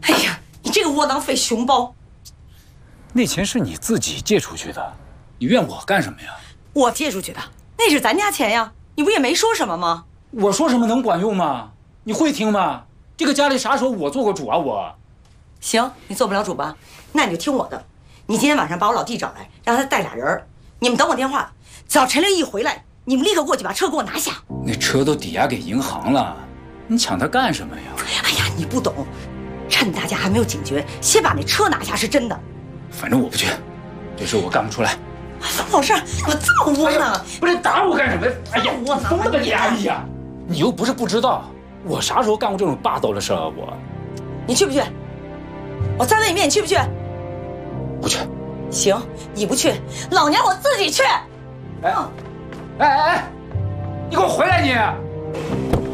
哎呀，你这个窝囊废熊包！ 那钱是你自己借出去的，你怨我干什么呀？ 我借出去的，那是咱家钱呀，你不也没说什么吗？ 我说什么能管用吗？你会听吗？这个家里啥时候我做过主啊？我。 行，你做不了主吧？那你就听我的。你今天晚上把我老弟找来，让他带俩人，你们等我电话。只要陈玲一回来，你们立刻过去把车给我拿下。 那车都抵押给银行了，你抢它干什么呀？ 哎呀，你不懂，趁大家还没有警觉，先把那车拿下是真的。 反正我不去，这事我干不出来。 方老师，我这么窝囊， 不是打我干什么呀？哎呀，我疯了吧你！哎呀，你又不是不知道，我啥时候干过这种霸道的事啊？ 你去不去？我再问一遍，你去不去？ 不去。 行，你不去，老娘我自己去。 哎，你给我回来你！